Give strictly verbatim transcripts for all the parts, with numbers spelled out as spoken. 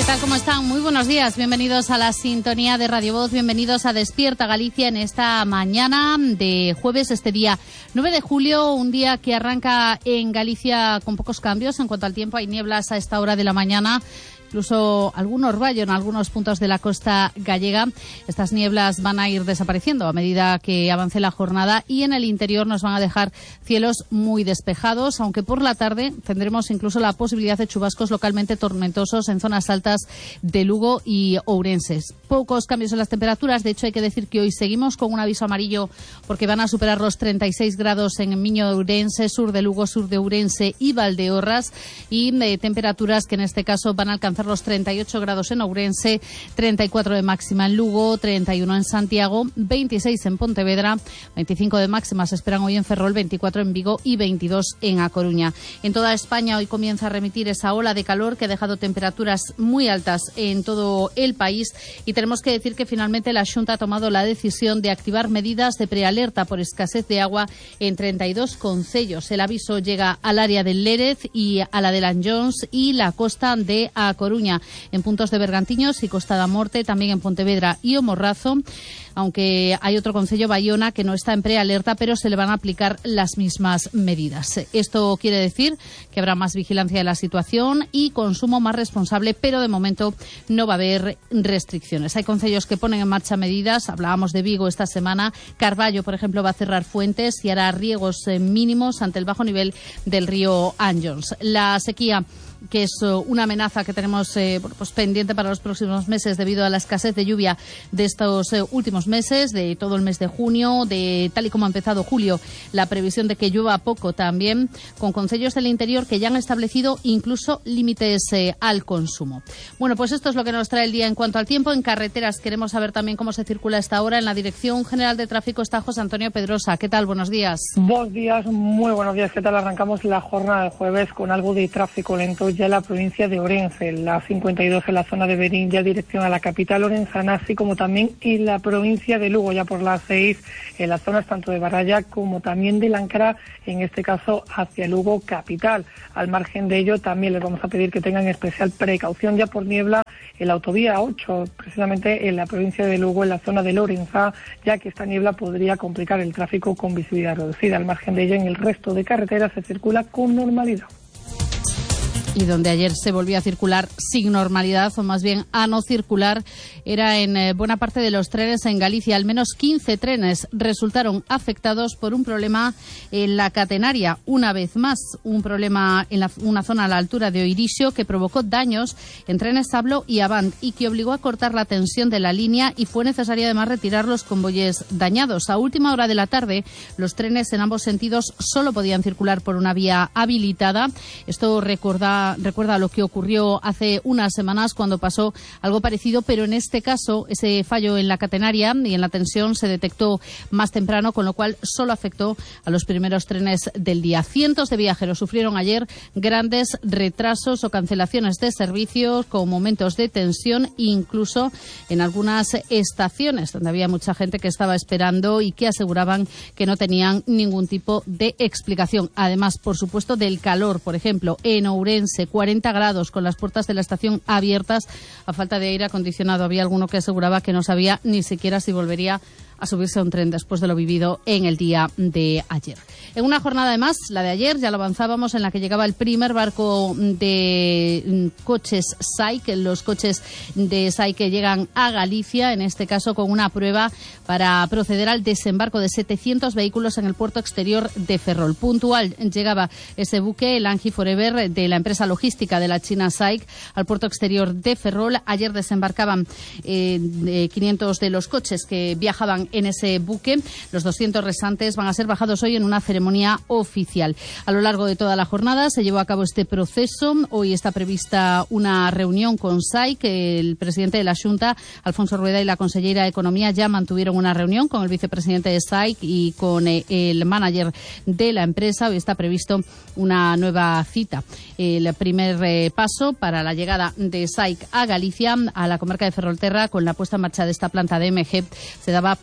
¿Qué tal? ¿Cómo están? Muy buenos días. Bienvenidos a la sintonía de Radio Voz. Bienvenidos a Despierta Galicia en esta mañana de jueves, este día nueve de julio, un día que arranca en Galicia con pocos cambios en cuanto al tiempo. Hay nieblas a esta hora de la mañana, incluso algún orvallo en algunos puntos de la costa gallega. Estas nieblas van a ir desapareciendo a medida que avance la jornada y en el interior nos van a dejar cielos muy despejados, aunque por la tarde tendremos incluso la posibilidad de chubascos localmente tormentosos en zonas altas de Lugo y Ourense. Pocos cambios en las temperaturas. De hecho, hay que decir que hoy seguimos con un aviso amarillo porque van a superar los treinta y seis grados en Miño de Ourense, sur de Lugo, sur de Ourense y Valdeorras, y eh, temperaturas que en este caso van a alcanzar los treinta y ocho grados en Ourense, treinta y cuatro de máxima en Lugo, treinta y uno en Santiago, veintiséis en Pontevedra, veinticinco de máxima se esperan hoy en Ferrol, veinticuatro en Vigo y veintidós en A Coruña. En toda España hoy comienza a remitir esa ola de calor que ha dejado temperaturas muy altas en todo el país, y tenemos que decir que finalmente la Xunta ha tomado la decisión de activar medidas de prealerta por escasez de agua en treinta y dos concellos. El aviso llega al área del Lérez y a la de Lanjons y la costa de A Coruña, en puntos de Bergantiños y Costa da Morte, también en Pontevedra y O Morrazo, aunque hay otro concello, Bayona, que no está en prealerta, pero se le van a aplicar las mismas medidas. Esto quiere decir que habrá más vigilancia de la situación y consumo más responsable, pero de momento no va a haber restricciones. Hay concellos que ponen en marcha medidas. Hablábamos de Vigo esta semana. Carballo, por ejemplo, va a cerrar fuentes y hará riegos mínimos ante el bajo nivel del río Anjons. La sequía, que es una amenaza que tenemos eh, pues pendiente para los próximos meses debido a la escasez de lluvia de estos eh, últimos meses, de todo el mes de junio, de tal y como ha empezado julio, la previsión de que llueva poco también, con concellos del interior que ya han establecido incluso límites eh, al consumo. Bueno, pues esto es lo que nos trae el día en cuanto al tiempo. En carreteras queremos saber también cómo se circula a esta hora. En la Dirección General de Tráfico está José Antonio Pedrosa. ¿Qué tal? Buenos días. Buenos días, muy buenos días. ¿Qué tal? Arrancamos la jornada de jueves con algo de tráfico lento ya en la provincia de Ourense, la cincuenta y dos en la zona de Verín, ya dirección a la capital orensana, así como también en la provincia de Lugo, ya por las seis, en las zonas tanto de Baralla como también de Láncara, en este caso hacia Lugo capital. Al margen de ello, también les vamos a pedir que tengan especial precaución ya por niebla en la autovía ocho, precisamente en la provincia de Lugo, en la zona de Lorenza, ya que esta niebla podría complicar el tráfico con visibilidad reducida. Al margen de ello, en el resto de carreteras se circula con normalidad. Y donde ayer se volvió a circular sin normalidad, o más bien a no circular, era en eh, buena parte de los trenes en Galicia. Al menos quince trenes resultaron afectados por un problema en la catenaria. Una vez más, un problema en la, una zona a la altura de Oirixo que provocó daños en trenes Sablo y Avant y que obligó a cortar la tensión de la línea, y fue necesario además retirar los convoyes dañados. A última hora de la tarde, los trenes en ambos sentidos solo podían circular por una vía habilitada. Esto recuerda Recuerda lo que ocurrió hace unas semanas cuando pasó algo parecido, pero en este caso ese fallo en la catenaria y en la tensión se detectó más temprano, con lo cual solo afectó a los primeros trenes del día. Cientos de viajeros sufrieron ayer grandes retrasos o cancelaciones de servicios con momentos de tensión, incluso en algunas estaciones donde había mucha gente que estaba esperando y que aseguraban que no tenían ningún tipo de explicación. Además, por supuesto, del calor. Por ejemplo, en Ourense, cuarenta grados con las puertas de la estación abiertas. A falta de aire acondicionado, había alguno que aseguraba que no sabía ni siquiera si volvería a subirse a un tren después de lo vivido en el día de ayer. En una jornada además, la de ayer, ya lo avanzábamos, en la que llegaba el primer barco de coches S A I C, los coches de S A I C que llegan a Galicia, en este caso con una prueba para proceder al desembarco de setecientos vehículos en el puerto exterior de Ferrol. Puntual llegaba ese buque, el Angie Forever, de la empresa logística de la China S A I C, al puerto exterior de Ferrol. Ayer desembarcaban eh, quinientos de los coches que viajaban en ese buque. Los doscientos restantes van a ser bajados hoy en una ceremonia oficial. A lo largo de toda la jornada se llevó a cabo este proceso. Hoy está prevista una reunión con S A I C. El presidente de la Xunta, Alfonso Rueda, y la consellera de Economía ya mantuvieron una reunión con el vicepresidente de S A I C y con eh, el manager de la empresa. Hoy está previsto una nueva cita. El primer eh, paso para la llegada de S A I C a Galicia, a la comarca de Ferrolterra, con la puesta en marcha de esta planta de M G, se daba precisamente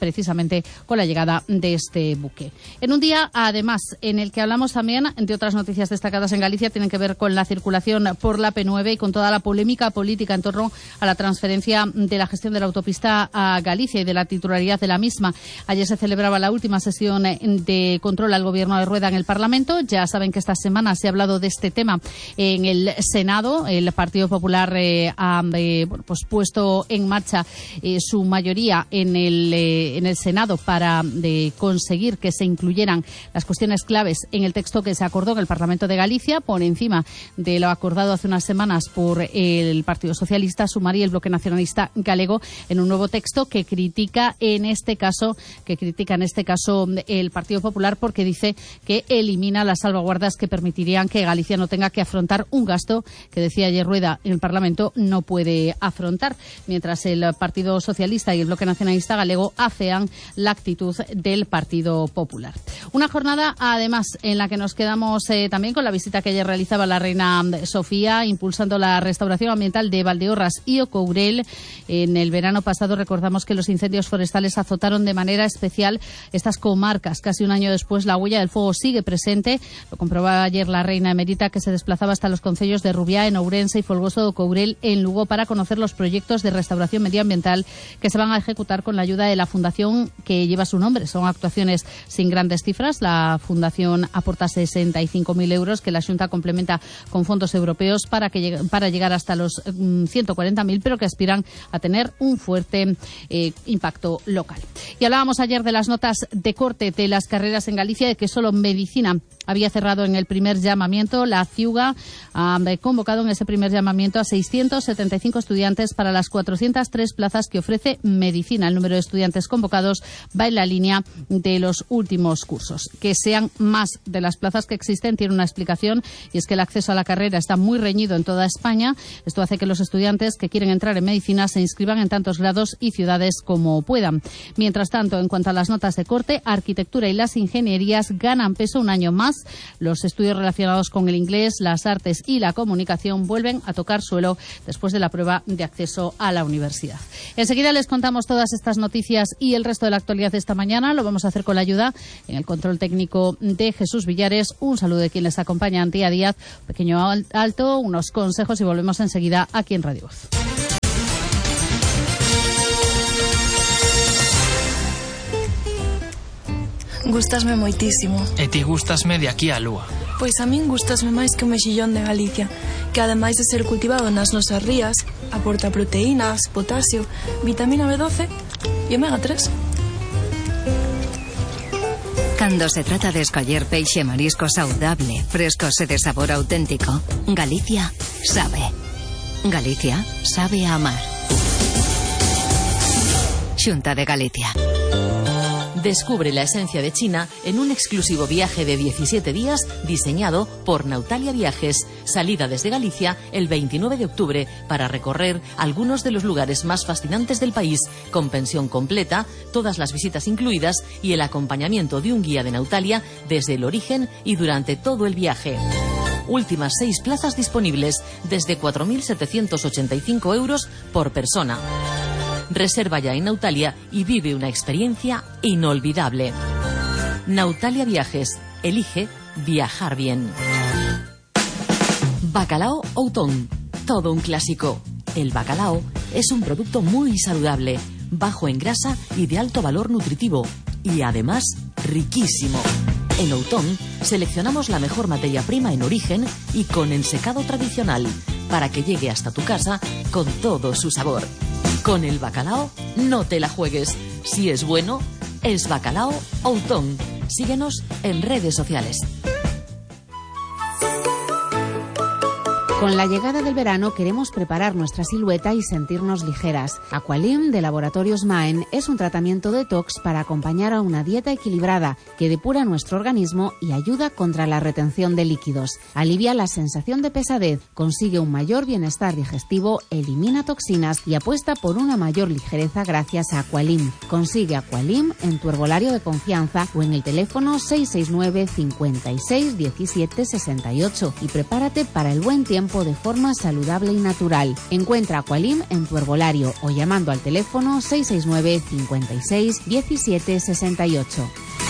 precisamente con la llegada de este buque. En un día, además, en el que hablamos también de otras noticias destacadas en Galicia, tienen que ver con la circulación por la P nueve y con toda la polémica política en torno a la transferencia de la gestión de la autopista a Galicia y de la titularidad de la misma. Ayer se celebraba la última sesión de control al gobierno de Rueda en el Parlamento. Ya saben que esta semana se ha hablado de este tema en el Senado. El Partido Popular eh, ha eh, bueno, pues puesto en marcha eh, su mayoría en el, eh, en el Senado para de conseguir que se incluyeran las cuestiones claves en el texto que se acordó en el Parlamento de Galicia, por encima de lo acordado hace unas semanas por el Partido Socialista, Sumar y el Bloque Nacionalista Galego, en un nuevo texto que critica en este caso, que critica en este caso el Partido Popular, porque dice que elimina las salvaguardas que permitirían que Galicia no tenga que afrontar un gasto que, decía ayer Rueda en el Parlamento, no puede afrontar, mientras el Partido Socialista y el Bloque Nacionalista Galego afean la actitud del Partido Popular. Una jornada, además, en la que nos quedamos eh, también con la visita que ayer realizaba la reina Sofía, impulsando la restauración ambiental de Valdeorras y Ocourel. En el verano pasado recordamos que los incendios forestales azotaron de manera especial estas comarcas. Casi un año después, la huella del fuego sigue presente. Lo comprobaba ayer la reina emérita, que se desplazaba hasta los concellos de Rubiá, en Ourense y Folgoso de Ocourel, en Lugo, para conocer los proyectos de restauración medioambiental que se van a ejecutar con la ayuda de la fundación que lleva su nombre. Son actuaciones sin grandes cifras. La fundación aporta sesenta y cinco mil euros que la Xunta complementa con fondos europeos para que llegue, para llegar hasta los um, ciento cuarenta mil, pero que aspiran a tener un fuerte eh, impacto local. Y hablábamos ayer de las notas de corte de las carreras en Galicia, de que solo medicina había cerrado en el primer llamamiento. La CIUGA ha convocado en ese primer llamamiento a seiscientos setenta y cinco estudiantes para las cuatrocientas tres plazas que ofrece medicina. El número de estudiantes convocados va en la línea de los últimos cursos. Que sean más de las plazas que existen tiene una explicación, y es que el acceso a la carrera está muy reñido en toda España. Esto hace que los estudiantes que quieren entrar en medicina se inscriban en tantos grados y ciudades como puedan. Mientras tanto, en cuanto a las notas de corte, arquitectura y las ingenierías ganan peso un año más. Los estudios relacionados con el inglés, las artes y la comunicación vuelven a tocar suelo después de la prueba de acceso a la universidad. Enseguida les contamos todas estas noticias y el resto de la actualidad de esta mañana. Lo vamos a hacer con la ayuda en el control técnico de Jesús Villares. Un saludo de quien les acompaña, Antía Díaz. Pequeño alto, unos consejos y volvemos enseguida aquí en Radio Voz. Gústasme moitísimo. E ti gústasme de aquí á lúa. Pois a min gústasme máis que o mexillón de Galicia, que ademais de ser cultivado nas nosas rías, aporta proteínas, potasio, vitamina B doce e omega tres. Cando se trata de escoller peixe marisco saudable, frescos e de sabor auténtico, Galicia sabe. Galicia sabe a amar. Xunta de Galicia. Descubre la esencia de China en un exclusivo viaje de diecisiete días diseñado por Nautalia Viajes. Salida desde Galicia el veintinueve de octubre para recorrer algunos de los lugares más fascinantes del país, con pensión completa, todas las visitas incluidas y el acompañamiento de un guía de Nautalia desde el origen y durante todo el viaje. Últimas seis plazas disponibles desde cuatro mil setecientos ochenta y cinco euros por persona. Reserva ya en Nautalia y vive una experiencia inolvidable. Nautalia Viajes. Elige viajar bien. Bacalao Outón. Todo un clásico. El bacalao es un producto muy saludable, bajo en grasa y de alto valor nutritivo. Y además, riquísimo. En Outón seleccionamos la mejor materia prima en origen y con ensecado tradicional, para que llegue hasta tu casa con todo su sabor. Con el bacalao no te la juegues. Si es bueno, es Bacalao Outón. Síguenos en redes sociales. Con la llegada del verano queremos preparar nuestra silueta y sentirnos ligeras. Aqualim de Laboratorios Maen es un tratamiento detox para acompañar a una dieta equilibrada que depura nuestro organismo y ayuda contra la retención de líquidos. Alivia la sensación de pesadez, consigue un mayor bienestar digestivo, elimina toxinas y apuesta por una mayor ligereza gracias a Aqualim. Consigue Aqualim en tu herbolario de confianza o en el teléfono seis seis nueve, cincuenta y seis, diecisiete, sesenta y ocho y prepárate para el buen tiempo campo de forma saludable y natural. Encuentra Aqualim en tu herbolario o llamando al teléfono seis seis nueve, cincuenta y seis, diecisiete sesenta y ocho.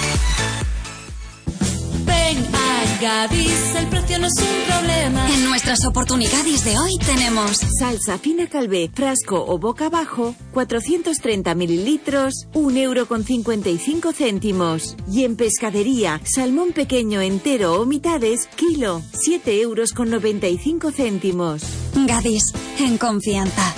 Ven a Gadis, el precio no es un problema. En nuestras oportunidades de hoy tenemos salsa fina Calvé, frasco o boca abajo, cuatrocientos treinta mililitros, un euro con cincuenta y cinco céntimos. Y en pescadería, salmón pequeño entero o mitades, kilo, siete euros con noventa y cinco céntimos. Gadis, en confianza.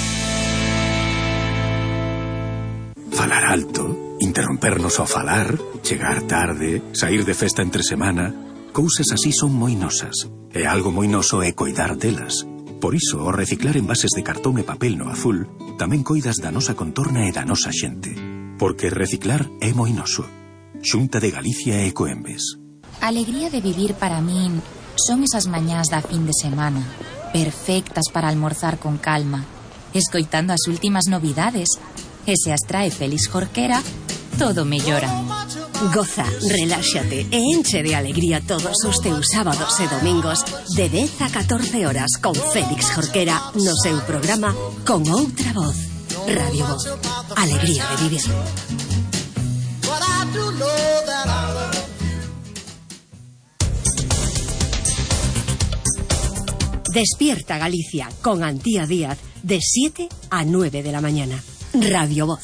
Falar alto, interrompernos ao falar, chegar tarde, sair de festa entre semana, cousas así son moi nosas. E algo moi noso é coidar delas. Por iso, ao reciclar envases de cartón e papel no azul, tamén coidas da nosa contorna e da nosa xente. Porque reciclar é moi noso. Xunta de Galicia e Ecoembes. A alegría de vivir para min son esas mañás da fin de semana, perfectas para almorzar con calma, escoitando as últimas novidades. E se as trae Félix Jorquera, todo mellora. Goza, reláxate e enche de alegría todos os teus sábados e domingos de dez a catorce horas con Félix Jorquera no seu programa Con Outra Voz. Radio Voz. Alegría de vivir. Despierta Galicia con Antía Díaz de siete a nueve de la mañana. Radio Voz.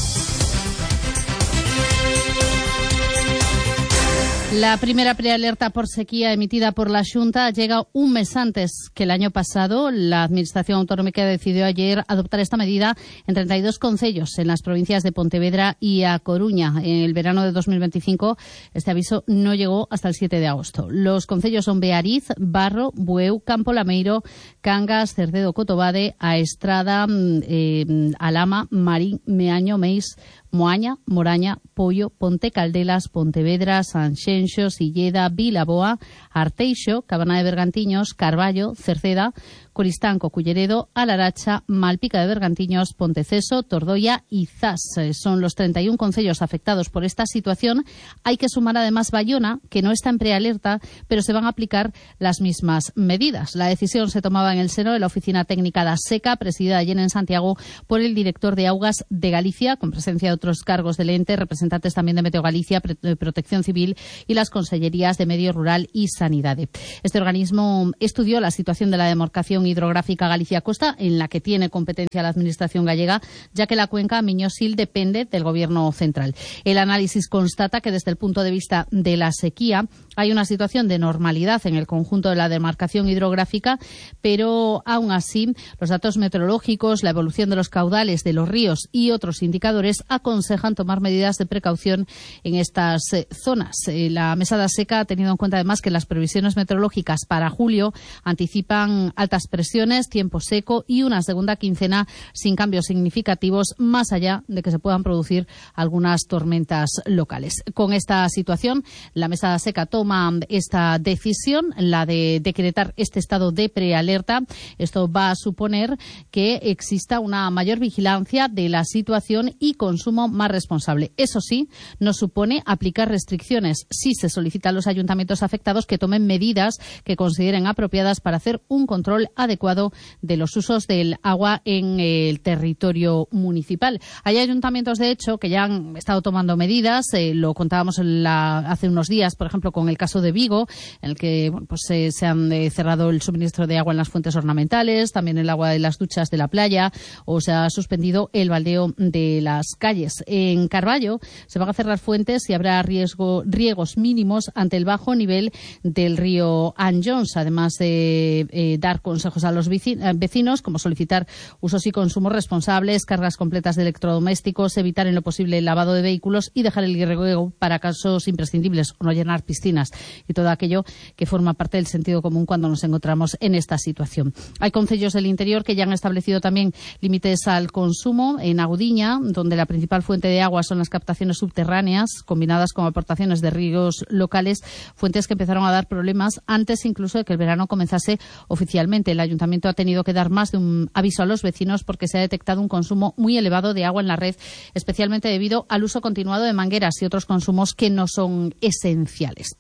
La primera prealerta por sequía emitida por la Xunta llega un mes antes que el año pasado. La Administración Autonómica decidió ayer adoptar esta medida en treinta y dos concellos en las provincias de Pontevedra y A Coruña. En el verano de dos mil veinticinco este aviso no llegó hasta el siete de agosto. Los concellos son Beariz, Barro, Bueu, Campo Lameiro, Cangas, Cerdedo, Cotobade, Aestrada, eh, Alama, Marín, Meaño, Meis, Moaña, Moraña, Pollo, Ponte Caldelas, Pontevedra, Sanxenxo, Silleda, Vilaboa, Arteixo, Cabana de Bergantiños, Carballo, Cerceda, Coristanco, Culleredo, Alaracha, Malpica de Bergantiños, Ponteceso, Tordoia y Zas. Son los treinta y un concellos afectados por esta situación. Hay que sumar además Bayona, que no está en prealerta, pero se van a aplicar las mismas medidas. La decisión se tomaba en el seno de la Oficina Técnica da Seca, presidida ayer en Santiago por el director de Augas de Galicia, con presencia de otros cargos del ente, representantes también de Meteo Galicia, Protección Civil y las consellerías de Medio Rural y Sanidad. Este organismo estudió la situación de la demarcación hidrográfica Galicia Costa, en la que tiene competencia la Administración gallega, ya que la cuenca Miño-Sil depende del Gobierno central. El análisis constata que desde el punto de vista de la sequía hay una situación de normalidad en el conjunto de la demarcación hidrográfica, pero aún así los datos meteorológicos, la evolución de los caudales de los ríos y otros indicadores aconsejan tomar medidas de precaución en estas eh, zonas. Eh, la mesada seca ha tenido en cuenta además que las previsiones meteorológicas para julio anticipan altas presiones, tiempo seco y una segunda quincena sin cambios significativos, más allá de que se puedan producir algunas tormentas locales. Con esta situación, la mesada seca toma esta decisión, la de decretar este estado de prealerta. Esto va a suponer que exista una mayor vigilancia de la situación y consumo más responsable. Eso sí, no supone aplicar restricciones. Sí se solicita a los ayuntamientos afectados que tomen medidas que consideren apropiadas para hacer un control adecuado de los usos del agua en el territorio municipal. Hay ayuntamientos, de hecho, que ya han estado tomando medidas. Eh, lo contábamos en la, hace unos días, por ejemplo, con el caso de Vigo, en el que bueno, pues, eh, se han eh, cerrado el suministro de agua en las fuentes ornamentales, también el agua de las duchas de la playa, o se ha suspendido el baldeo de las calles. En Carballo se van a cerrar fuentes y habrá riesgo, riegos mínimos ante el bajo nivel del río Anjons, además de eh, dar consejos a los vecinos, como solicitar usos y consumos responsables, cargas completas de electrodomésticos, evitar en lo posible el lavado de vehículos y dejar el riego para casos imprescindibles o no llenar piscinas y todo aquello que forma parte del sentido común cuando nos encontramos en esta situación. Hay concellos del interior que ya han establecido también límites al consumo. En Agudiña, donde la principal fuente de agua son las captaciones subterráneas combinadas con aportaciones de ríos locales, fuentes que empezaron a dar problemas antes incluso de que el verano comenzase oficialmente. El ayuntamiento ha tenido que dar más de un aviso a los vecinos porque se ha detectado un consumo muy elevado de agua en la red, especialmente debido al uso continuado de mangueras y otros consumos que no son esenciales.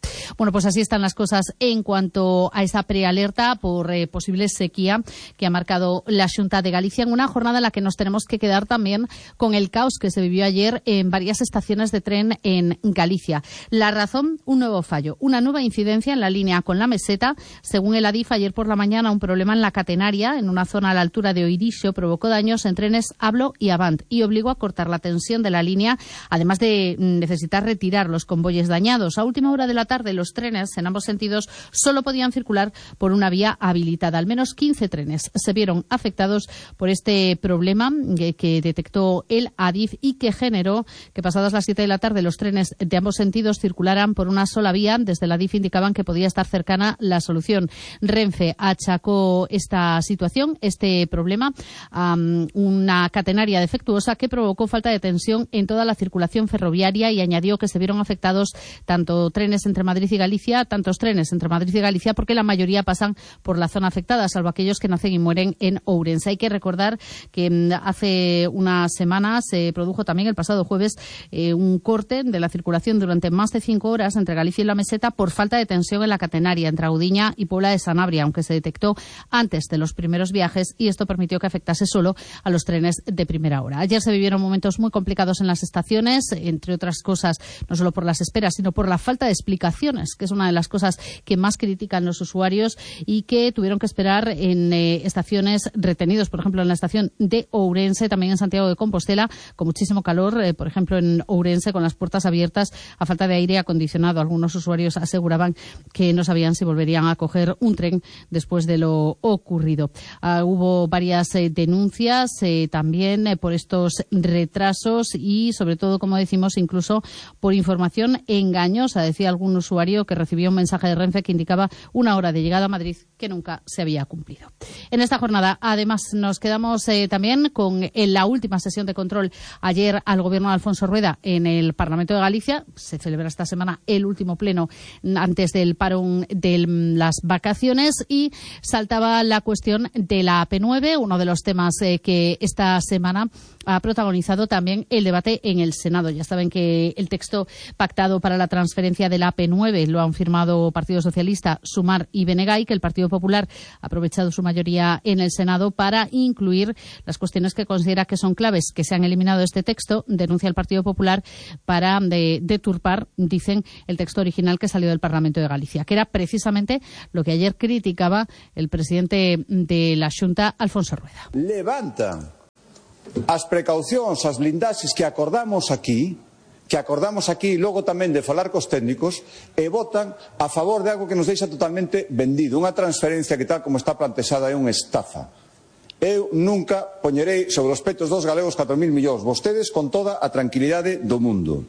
Bueno, pues así están las cosas en cuanto a esa prealerta por eh, posible sequía que ha marcado la Xunta de Galicia en una jornada en la que nos tenemos que quedar también con el caos que se vivió ayer en varias estaciones de tren en Galicia. La razón, un nuevo fallo, una nueva incidencia en la línea con la Meseta. Según el Adif, ayer por la mañana un problema en la catenaria, en una zona a la altura de Oirixo, provocó daños en trenes Ablo y Avant y obligó a cortar la tensión de la línea, además de necesitar retirar los convoyes dañados. A última hora de la tarde, los trenes en ambos sentidos solo podían circular por una vía habilitada. Al menos quince trenes se vieron afectados por este problema que, que detectó el Adif y que generó que pasadas las siete de la tarde los trenes de ambos sentidos circularan por una sola vía. Desde el Adif indicaban que podía estar cercana la solución. Renfe achacó esta situación, este problema, a um, una catenaria defectuosa que provocó falta de tensión en toda la circulación ferroviaria y añadió que se vieron afectados tanto trenes entre Madrid y Galicia, tantos trenes entre Madrid y Galicia, porque la mayoría pasan por la zona afectada, salvo aquellos que nacen y mueren en Ourense. Hay que recordar que hace unas semanas se produjo también el pasado jueves eh, un corte de la circulación durante más de cinco horas entre Galicia y la Meseta por falta de tensión en la catenaria entre Audiña y Puebla de Sanabria, aunque se detectó antes de los primeros viajes, y esto permitió que afectase solo a los trenes de primera hora. Ayer se vivieron momentos muy complicados en las estaciones, entre otras cosas, no solo por las esperas, sino por la falta de explicaciones, que es una de las cosas que más critican los usuarios y que tuvieron que esperar en eh, estaciones retenidos, por ejemplo, en la estación de Ourense, también en Santiago de Compostela, con muchísimo calor, eh, por ejemplo, en Ourense, con las puertas abiertas, a falta de aire acondicionado. Algunos usuarios aseguraban que no sabían si volverían a coger un tren después de lo ocurrido. Uh, hubo varias eh, denuncias eh, también eh, por estos retrasos y, sobre todo, como decimos, incluso por información engañosa. Decía algún usuario que recibió un mensaje de Renfe que indicaba una hora de llegada a Madrid que nunca se había cumplido. En esta jornada, además, nos quedamos eh, también con eh, la última sesión de control ayer al gobierno de Alfonso Rueda en el Parlamento de Galicia. Se celebra esta semana el último pleno antes del parón de las vacaciones y saltaba la cuestión de la A P nueve, uno de los temas eh, que esta semana ha protagonizado también el debate en el Senado. Ya saben que el texto pactado para la transferencia de la A P nueve lo han firmado Partido Socialista, Sumar y Benegay, que el Partido Popular ha aprovechado su mayoría en el Senado para incluir las cuestiones que considera que son claves que se han eliminado de este texto. Denuncia el Partido Popular para de, deturpar, dicen, el texto original que salió del Parlamento de Galicia, que era precisamente lo que ayer criticaba el presidente de la Xunta, Alfonso Rueda. Levanta as precaucións, as blindaxes que acordamos aquí, que acordamos aquí logo tamén de falar cos técnicos, e votan a favor de algo que nos deixa totalmente vendido, unha transferencia que tal como está plantexada é unha estafa. Eu nunca poñerei sobre os petos dos galegos catro mil millóns, vostedes con toda a tranquilidade do mundo.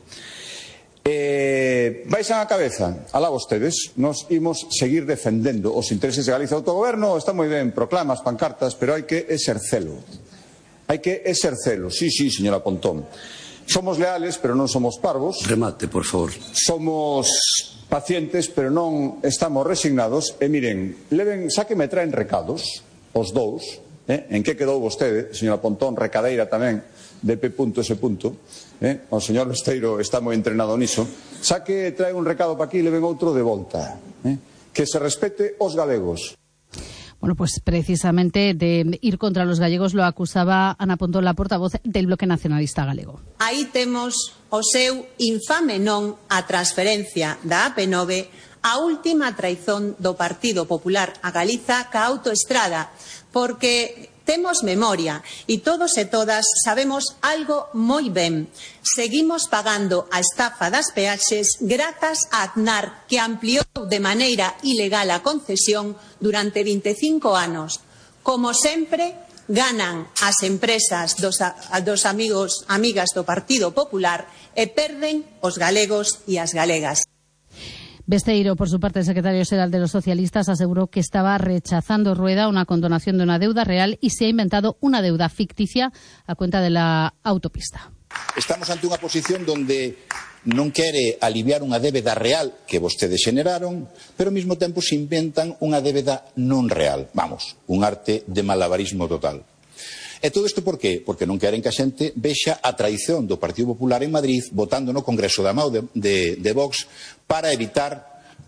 Eh, baixan a cabeza, alá vostedes, nos imos seguir defendendo os intereses de Galicia. O autogoberno está moi ben, proclamas, pancartas, pero hai que exercelo. Hai que exercelo, sí, sí, señora Pontón. Somos leales, pero non somos parvos. Remate, por favor. Somos pacientes, pero non estamos resignados. E miren, leven, xa que me traen recados, os dous, eh? En que quedou vostede, señora Pontón, recadeira tamén, de P. S. Eh? O señor Besteiro está moi entrenado niso. Xa que trae un recado para aquí, leven outro de volta. Eh? Que se respete os galegos. Bueno, pues precisamente de ir contra los gallegos lo acusaba Ana Pontón, la portavoz del Bloque Nacionalista Galego. Aí temos o seu infame non a transferencia da A P nove, a última traizón do Partido Popular a Galiza ca autoestrada, porque temos memoria e todos e todas sabemos algo moi ben. Seguimos pagando a estafa das peaxes grazas a Aznar, que ampliou de maneira ilegal a concesión durante vinte e cinco anos. Como sempre, ganan as empresas dos, a, dos amigos, amigas do Partido Popular e perden os galegos e as galegas. Besteiro, por su parte, el secretario general de los socialistas, aseguró que estaba rechazando Rueda una condonación de una deuda real y se ha inventado una deuda ficticia a cuenta de la autopista. Estamos ante unha posición donde non quere aliviar unha débeda real que vostedes xeneraron, pero ao mesmo tempo se inventan unha débeda non real. Vamos, un arte de malabarismo total. E todo isto por qué? Porque non queren que a xente vexa a traición do Partido Popular en Madrid votando no Congreso da mão de, de, de Vox para evitar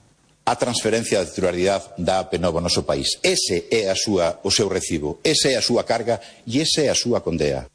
a transferencia da titularidade da APENOVA ao noso país. Ese é a súa, o seu recibo, esa é a súa carga e esa é a súa condea.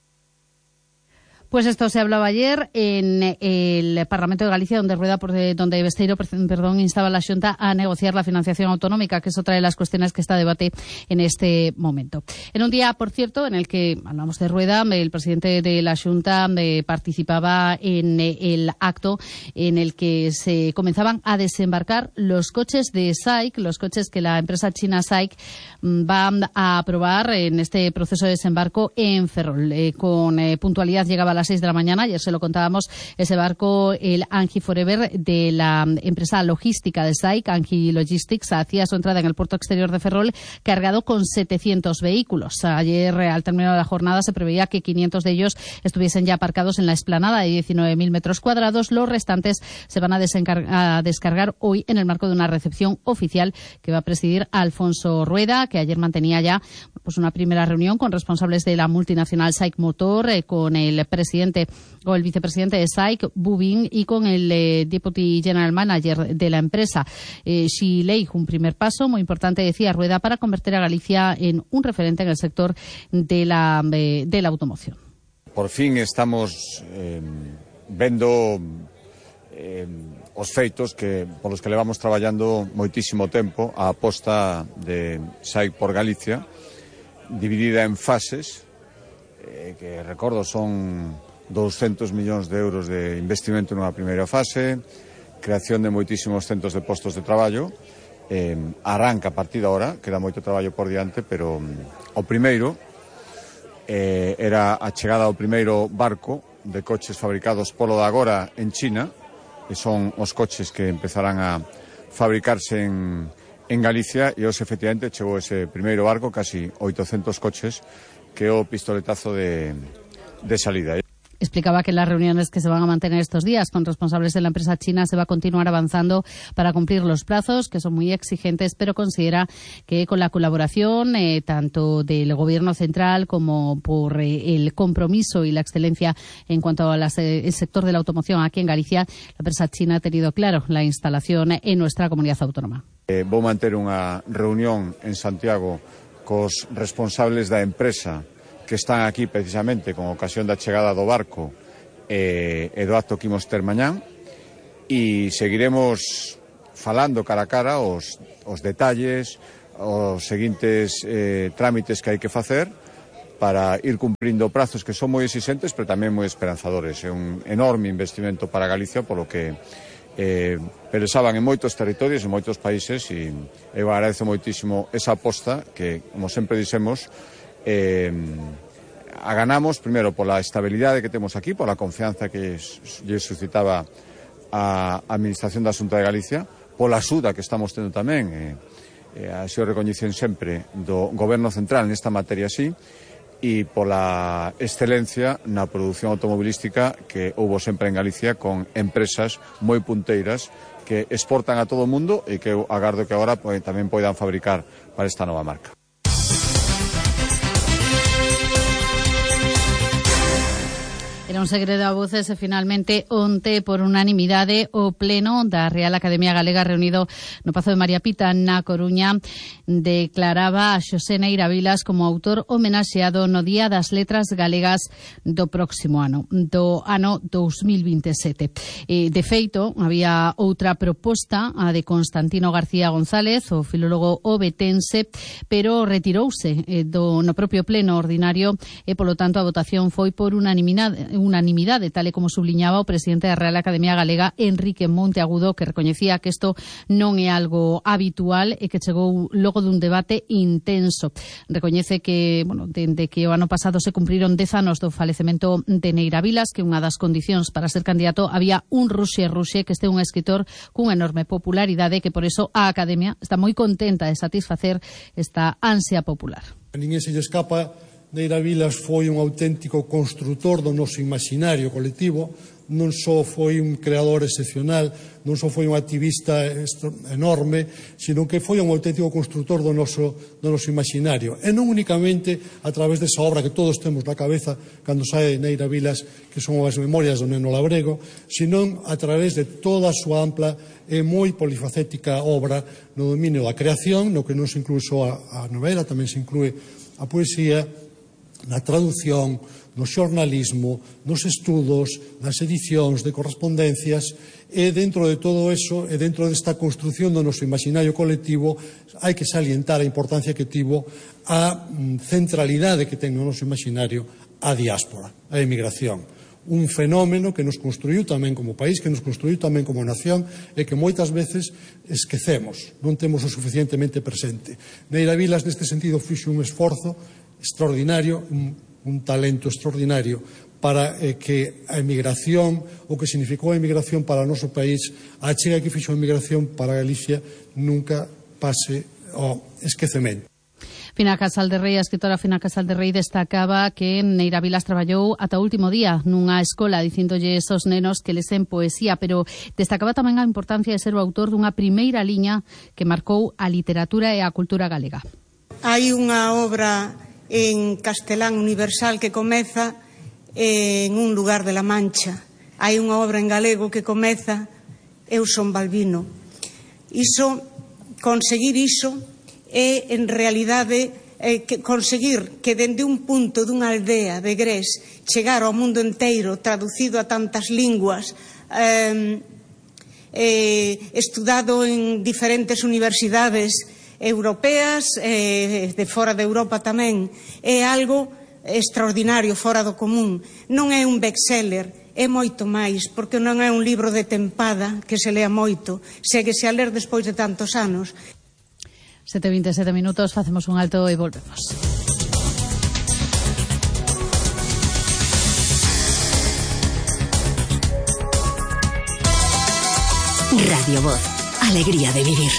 Pues esto se hablaba ayer en el Parlamento de Galicia, donde Rueda, donde Besteiro, perdón, instaba a la Xunta a negociar la financiación autonómica, que es otra de las cuestiones que está a debate en este momento. En un día, por cierto, en el que hablamos de Rueda, el presidente de la Xunta participaba en el acto en el que se comenzaban a desembarcar los coches de S A I C, los coches que la empresa china S A I C va a aprobar en este proceso de desembarco en Ferrol. Eh, con eh, puntualidad llegaba a las seis de la mañana, ayer se lo contábamos, ese barco, el Anji Forever, de la empresa logística de S A I C, Anji Logistics, hacía su entrada en el puerto exterior de Ferrol cargado con setecientos vehículos. Ayer, al término de la jornada, se preveía que quinientos de ellos estuviesen ya aparcados en la explanada de diecinueve mil metros cuadrados. Los restantes se van a, a descargar hoy en el marco de una recepción oficial que va a presidir Alfonso Rueda, que ayer mantenía ya pues una primera reunión con responsables de la multinacional S A I C Motor, eh, con el presidente o el vicepresidente de S A I C, Bubin, y con el eh, Deputy General Manager de la empresa, eh, Xi Lei. Un primer paso muy importante, decía Rueda, para convertir a Galicia en un referente en el sector de la, eh, de la automoción. Por fin estamos eh, vendo eh, os feitos que polos que levamos traballando moitísimo tempo, a aposta de S A I C por Galicia, dividida en fases, eh, que recordo son douscentos millóns de euros de investimento nunha primeira fase, creación de moitísimos centros de postos de traballo, eh, arranca a partir de ahora, queda moito traballo por diante, pero um, o primeiro eh, era a chegada ao primeiro barco de coches fabricados polo de agora en China, que son os coches que empezarán a fabricarse en, en Galicia, e hoxe efectivamente chegou ese primeiro barco, casi oitocentos coches, que é o pistoletazo de, de salida. Explicaba que en las reuniones que se van a mantener estos días con responsables de la empresa china se va a continuar avanzando para cumplir los plazos, que son muy exigentes, pero considera que con la colaboración eh, tanto del Gobierno central como por eh, el compromiso y la excelencia en cuanto al eh, sector de la automoción aquí en Galicia, la empresa china ha tenido claro la instalación en nuestra comunidad autónoma. Eh, vou manter unha reunión en Santiago cos responsables da empresa que están aquí precisamente con ocasión da chegada do barco e, e do acto que imos ter mañán, e seguiremos falando cara a cara os, os detalles, os seguintes eh, trámites que hai que facer para ir cumprindo prazos que son moi exigentes, pero tamén moi esperanzadores. É un enorme investimento para Galicia, polo que eh, pensaban en moitos territorios, en moitos países, e eu agradezo moitísimo esa aposta que, como sempre dixemos, Eh, a ganamos, primeiro, pola estabilidade que temos aquí, pola confianza que lle suscitaba a Administración da Xunta de Galicia, pola axuda que estamos tendo tamén, eh, eh, así o recoñecen sempre, do Goberno Central nesta materia así, e pola excelencia na produción automobilística que houbo sempre en Galicia, con empresas moi punteiras que exportan a todo o mundo e que eu agardo que agora pues, tamén poidan fabricar para esta nova marca. Era un segredo a voces e finalmente onte por unanimidade o pleno da Real Academia Galega reunido no Pazo de María Pita na Coruña declaraba a Xosé Neira Vilas como autor homenaxeado no Día das Letras Galegas do próximo ano, do ano dous mil vinte e sete. E, de feito, había outra proposta, a de Constantino García González, o filólogo obetense, pero retirouse eh, do, no propio pleno ordinario e, polo tanto, a votación foi por unanimidade unanimidade, tal e como subliñaba o presidente da Real Academia Galega, Enrique Monteagudo, que recoñecía que isto non é algo habitual e que chegou logo dun debate intenso. Recoñece que, bueno, dende que o ano pasado se cumpriron dez anos do falecemento de Neira Vilas, que unha das condicións para ser candidato había un Ruxe Ruxe, que este é un escritor cunha enorme popularidade, que por eso a Academia está moi contenta de satisfacer esta ansia popular. A ninguén se lle escapa, Neira Vilas foi un auténtico construtor do noso imaginario colectivo, non só foi un creador excepcional, non só foi un activista enorme, sino que foi un auténtico constructor do noso, do noso imaginario. E non únicamente a través desa obra que todos temos na cabeza cando sae Neira Vilas, que son as memorias do neno labrego, sino a través de toda a súa ampla e moi polifacética obra no dominio da creación, no que non se inclúe só a, a novela, tamén se inclúe a poesía, na traducción, no xornalismo, nos estudos, nas edicións de correspondencias, e dentro de todo eso, e dentro desta construción do noso imaginario colectivo, hai que salientar a importancia que tivo a centralidade que ten no noso imaginario a diáspora, a emigración. Un fenómeno que nos construiu tamén como país, que nos construiu tamén como nación, e que moitas veces esquecemos, non temos o suficientemente presente. Neira Vilas, neste sentido, fixo un esforzo extraordinario, un un talento extraordinario para eh, que a emigración, o que significou a emigración para o noso país, a chega que fixo a emigración para Galicia nunca pase ao esquecemento. Fina Casal de Rei, a escritora Fina Casal de Rei, destacaba que Neira Vilas traballou ata o último día nunha escola dicíndolle esos nenos que lesen poesía, pero destacaba tamén a importancia de ser o autor dunha primeira liña que marcou a literatura e a cultura galega. Hai unha obra en castelán universal que comeza en un lugar de la Mancha. Hai unha obra en galego que comeza Eu son Balbino. Iso, conseguir iso é en realidade eh, que conseguir que dende un punto dunha aldea de Gres chegar ao mundo inteiro traducido a tantas linguas, eh, eh, estudado en diferentes universidades europeas, eh, de fora de Europa tamén, é algo extraordinario, fora do común. Non é un bestseller, é moito máis, porque non é un libro de tempada que se lea moito, séguese a ler despois de tantos anos. sete e vinte e sete minutos, facemos un alto e volvemos. Radio Voz, alegría de vivir.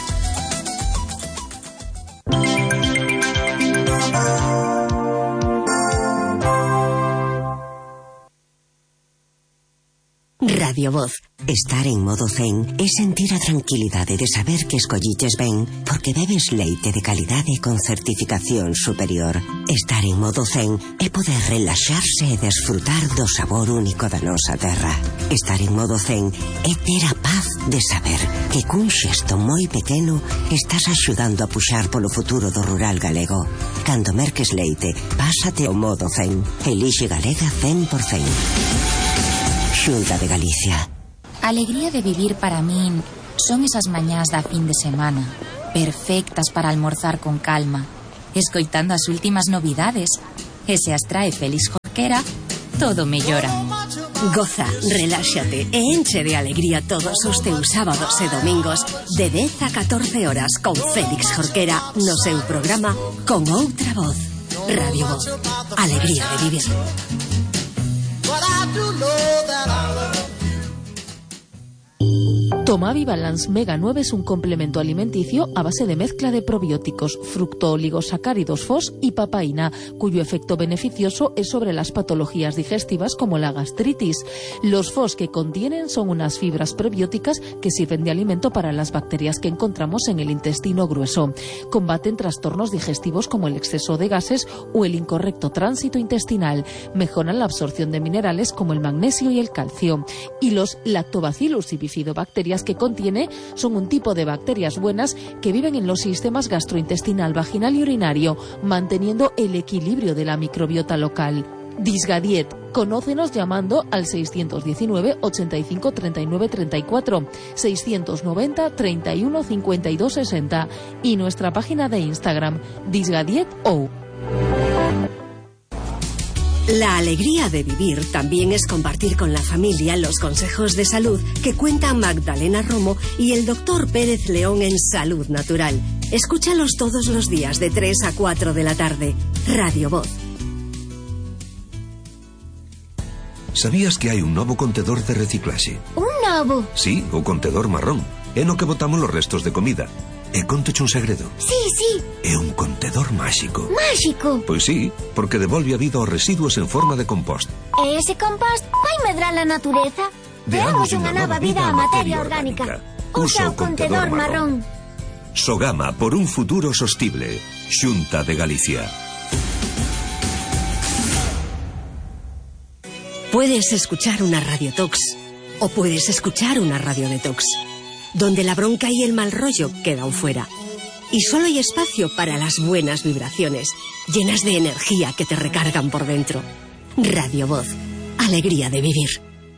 Radio Voz. Estar en modo zen é sentir a tranquilidade de saber que escolliches ben porque bebes leite de calidade con certificación superior. Estar en modo zen é poder relaxarse e desfrutar do sabor único da nosa terra. Estar en modo zen é ter a paz de saber que cun xesto moi pequeno estás axudando a puxar polo futuro do rural galego. Cando merques leite, pásate ao modo zen. Elixe Galega cen por cen. Xunta de Galicia. A alegría de vivir para min son esas mañás da fin de semana, perfectas para almorzar con calma, escoitando as últimas novidades, e se as trae Félix Jorquera, todo mellora. Goza, reláxate e enche de alegría todos os teus sábados e domingos de dez a catorce horas con Félix Jorquera no seu programa Con Outra Voz. Radio Voz, alegría de vivir. Tomavi Balance Mega nueve es un complemento alimenticio a base de mezcla de probióticos, fructooligosacáridos F O S y papaína, cuyo efecto beneficioso es sobre las patologías digestivas como la gastritis. Los F O S que contienen son unas fibras prebióticas que sirven de alimento para las bacterias que encontramos en el intestino grueso. Combaten trastornos digestivos como el exceso de gases o el incorrecto tránsito intestinal. Mejoran la absorción de minerales como el magnesio y el calcio. Y los lactobacillus y bifidobacterias que contiene son un tipo de bacterias buenas que viven en los sistemas gastrointestinal, vaginal y urinario, manteniendo el equilibrio de la microbiota local. Disgadiet. Conócenos llamando al seiscientos diecinueve, ochenta y cinco, treinta y nueve, treinta y cuatro, seiscientos noventa, treinta y uno, cincuenta y dos, sesenta y nuestra página de Instagram, disgadietou. La alegría de vivir también es compartir con la familia los consejos de salud que cuenta Magdalena Romo y el doctor Pérez León en Salud Natural. Escúchalos todos los días de tres a cuatro de la tarde. Radio Voz. Sabías que hai un novo contedor de reciclaxe? Un novo? Sí, o contedor marrón. É no que botamos los restos de comida. E conteche un segredo. Sí, sí. É un contedor máxico. Máxico? Pois sí, porque devolve a vida aos residuos en forma de compost. E ese compost vai medrar a natureza? Deamos unha nova vida á materia orgánica. Usa o contedor marrón. Sogama por un futuro sostible. Xunta de Galicia. Puedes escuchar una radiotox o puedes escuchar una radio detox, donde la bronca y el mal rollo quedan fuera. Y solo hay espacio para las buenas vibraciones, llenas de energía que te recargan por dentro. Radio Voz. Alegría de vivir.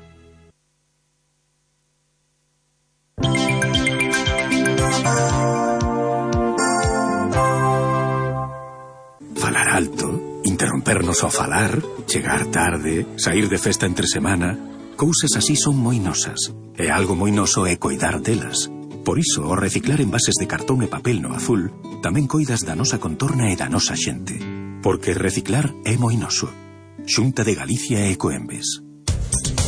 Falar alto, interrompernos ao falar, chegar tarde, sair de festa entre semana, cousas así son moi nosas. E algo moi noso é coidar delas. Por iso, ao reciclar envases de cartón e papel no azul, tamén coidas da nosa contorna e da nosa xente. Porque reciclar é moi noso. Xunta de Galicia e Ecoembes.